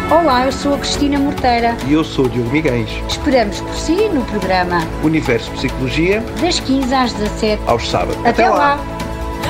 Olá, eu sou a Cristina Morteira. E eu sou o Diogo Miguens. Esperamos por si no programa Universo Psicologia, das 15 às 17, aos sábados. Até lá.